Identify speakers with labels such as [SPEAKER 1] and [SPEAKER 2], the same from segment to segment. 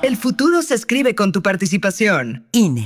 [SPEAKER 1] El futuro se escribe con tu participación.
[SPEAKER 2] INE.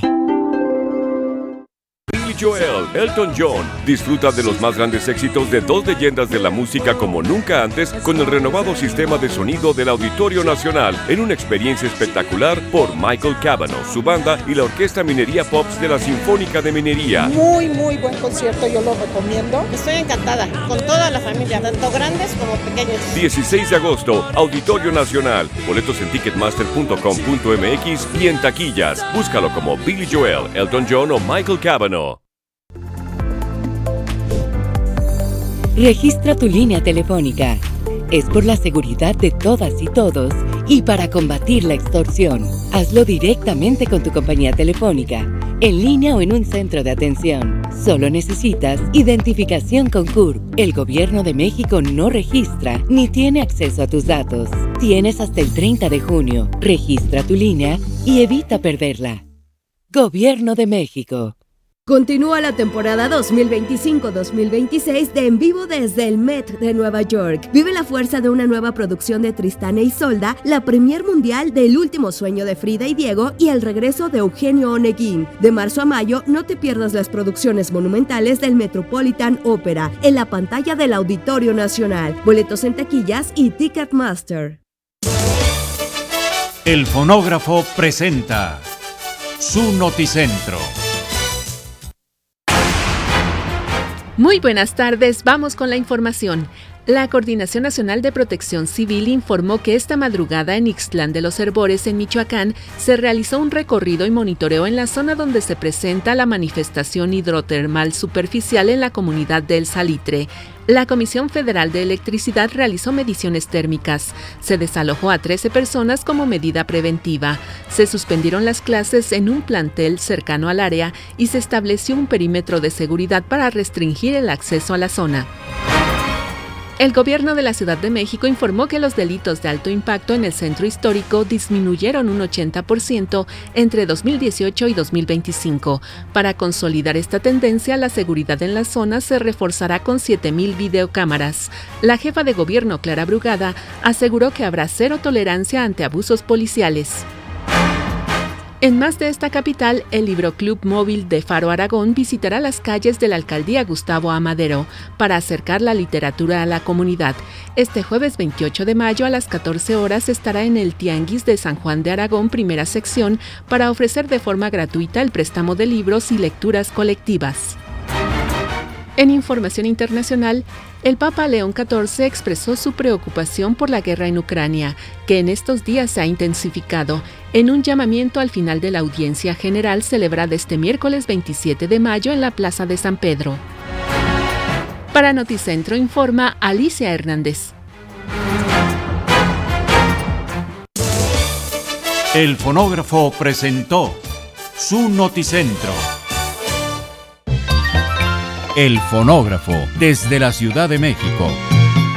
[SPEAKER 3] Billy Joel, Elton John, disfruta de los más grandes éxitos de dos leyendas de la música como nunca antes con el renovado sistema de sonido del Auditorio Nacional en una experiencia espectacular por Michael Cavanaugh, su banda y la Orquesta Minería Pops de la Sinfónica de Minería.
[SPEAKER 4] Muy buen concierto, yo lo recomiendo.
[SPEAKER 5] Estoy encantada, con toda la familia, tanto grandes como pequeños.
[SPEAKER 3] 16 de agosto, Auditorio Nacional. Boletos en ticketmaster.com.mx y en taquillas. Búscalo como Billy Joel, Elton John o Michael Cavanaugh.
[SPEAKER 2] Registra tu línea telefónica. Es por la seguridad de todas y todos y para combatir la extorsión. Hazlo directamente con tu compañía telefónica, en línea o en un centro de atención. Solo necesitas identificación con CURP. El Gobierno de México no registra ni tiene acceso a tus datos. Tienes hasta el 30 de junio. Registra tu línea y evita perderla. Gobierno de México.
[SPEAKER 6] Continúa la temporada 2025-2026 de En Vivo desde el Met de Nueva York. Vive la fuerza de una nueva producción de Tristán e Isolda, la premier mundial de El último sueño de Frida y Diego y el regreso de Eugenio Oneguín. De marzo a mayo, no te pierdas las producciones monumentales del Metropolitan Opera en la pantalla del Auditorio Nacional. Boletos en taquillas y Ticketmaster.
[SPEAKER 7] El Fonógrafo presenta su Noticentro.
[SPEAKER 8] Muy buenas tardes, vamos con la información. La Coordinación Nacional de Protección Civil informó que esta madrugada en Ixtlán de los Herbores, en Michoacán, se realizó un recorrido y monitoreo en la zona donde se presenta la manifestación hidrotermal superficial en la comunidad del Salitre. La Comisión Federal de Electricidad realizó mediciones térmicas. Se desalojó a 13 personas como medida preventiva. Se suspendieron las clases en un plantel cercano al área y se estableció un perímetro de seguridad para restringir el acceso a la zona. El gobierno de la Ciudad de México informó que los delitos de alto impacto en el centro histórico disminuyeron un 80% entre 2018 y 2025. Para consolidar esta tendencia, la seguridad en la zona se reforzará con 7,000 videocámaras. La jefa de gobierno, Clara Brugada, aseguró que habrá cero tolerancia ante abusos policiales. En más de esta capital, el Libroclub Móvil de Faro Aragón visitará las calles de la alcaldía Gustavo Amadero para acercar la literatura a la comunidad. Este jueves 28 de mayo a las 14 horas estará en el Tianguis de San Juan de Aragón, primera sección, para ofrecer de forma gratuita el préstamo de libros y lecturas colectivas. En información internacional, el Papa León XIV expresó su preocupación por la guerra en Ucrania, que en estos días se ha intensificado, en un llamamiento al final de la audiencia general celebrada este miércoles 27 de mayo en la Plaza de San Pedro. Para Noticentro informa Alicia Hernández.
[SPEAKER 7] El Fonógrafo presentó su Noticentro. El Fonógrafo, desde la Ciudad de México.